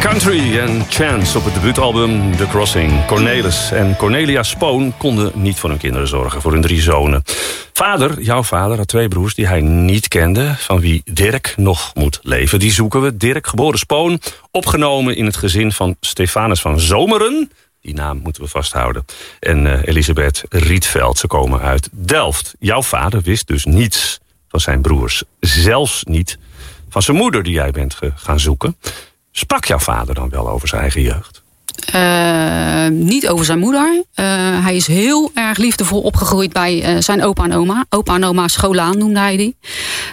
Country en Chance op het debuutalbum The Crossing. Cornelis en Cornelia Spoon konden niet voor hun kinderen zorgen, voor hun 3 zonen. Vader, jouw vader, had 2 broers die hij niet kende, van wie Dirk nog moet leven. Die zoeken we. Dirk, geboren Spoon, opgenomen in het gezin van Stefanus van Zomeren. Die naam moeten we vasthouden. En Elisabeth Rietveld, ze komen uit Delft. Jouw vader wist dus niets van zijn broers. Zelfs niet van zijn moeder die jij bent gaan zoeken. Sprak jouw vader dan wel over zijn eigen jeugd? Niet over zijn moeder. Hij is heel erg liefdevol opgegroeid bij zijn opa en oma. Opa en oma Scholaan noemde hij die.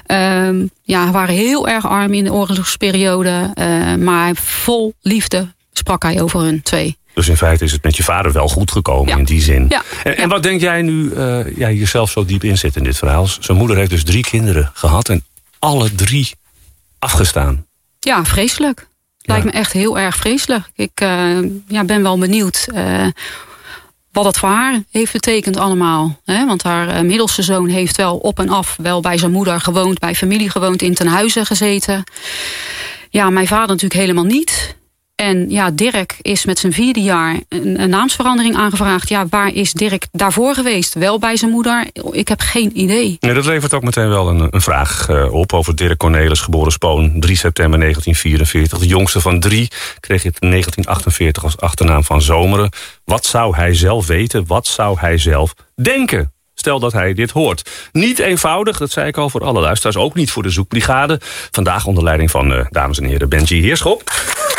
Waren heel erg arm in de oorlogsperiode. Maar vol liefde sprak hij over hun 2. Dus in feite is het met je vader wel goed gekomen in die zin. Ja. En wat denk jij nu jij jezelf zo diep in zit in dit verhaal? Zijn moeder heeft dus 3 kinderen gehad en alle 3 afgestaan. Ja, vreselijk. Lijkt me echt heel erg vreselijk. Ik ben wel benieuwd wat het voor haar heeft betekend allemaal. Want haar middelste zoon heeft wel op en af wel bij zijn moeder gewoond, bij familie gewoond, in Tenhuizen gezeten. Ja, mijn vader natuurlijk helemaal niet. En ja, Dirk is met zijn 4e jaar een naamsverandering aangevraagd. Ja, waar is Dirk daarvoor geweest? Wel bij zijn moeder? Ik heb geen idee. Nee, dat levert ook meteen wel een vraag op over Dirk Cornelis, geboren Spoon, 3 september 1944. De jongste van 3 kreeg in 1948 als achternaam van Zomeren. Wat zou hij zelf weten? Wat zou hij zelf denken? Stel dat hij dit hoort. Niet eenvoudig, dat zei ik al voor alle luisteraars. Ook niet voor de zoekbrigade. Vandaag onder leiding van, dames en heren, Benji Heerschop.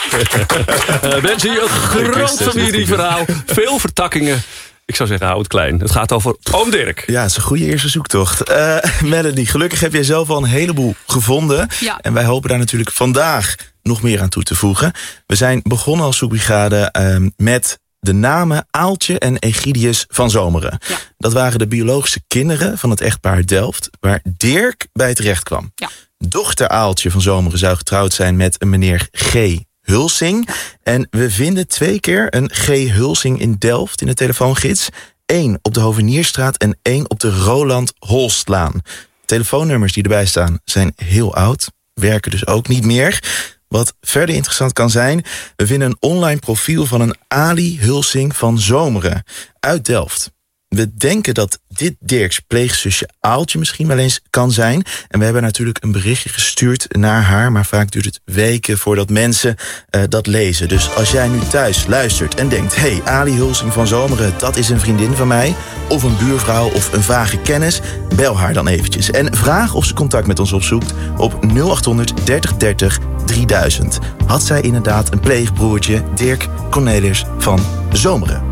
Benji, een groot familieverhaal. Veel vertakkingen. Ik zou zeggen, hou het klein. Het gaat over oom Dirk. Ja, het is een goede eerste zoektocht. Melanie, gelukkig heb jij zelf al een heleboel gevonden. Ja. En wij hopen daar natuurlijk vandaag nog meer aan toe te voegen. We zijn begonnen als zoekbrigade met de namen Aaltje en Egidius van Zomeren. Ja. Dat waren de biologische kinderen van het echtpaar Delft, waar Dirk bij terecht kwam. Ja. Dochter Aaltje van Zomeren zou getrouwd zijn met een meneer G. Hulsing. En we vinden 2 keer een G. Hulsing in Delft in de telefoongids. 1 op de Hovenierstraat en 1 op de Roland Holstlaan. Telefoonnummers die erbij staan zijn heel oud, werken dus ook niet meer. Wat verder interessant kan zijn, we vinden een online profiel van een Ali Hulsing van Zomeren uit Delft. We denken dat dit Dirks pleegzusje Aaltje misschien wel eens kan zijn. En we hebben natuurlijk een berichtje gestuurd naar haar, maar vaak duurt het weken voordat mensen dat lezen. Dus als jij nu thuis luistert en denkt, hey, Ali Hulsing van Zomeren, dat is een vriendin van mij, of een buurvrouw of een vage kennis, bel haar dan eventjes. En vraag of ze contact met ons opzoekt op 0800 30 30 3000. Had zij inderdaad een pleegbroertje, Dirk Cornelis van Zomeren?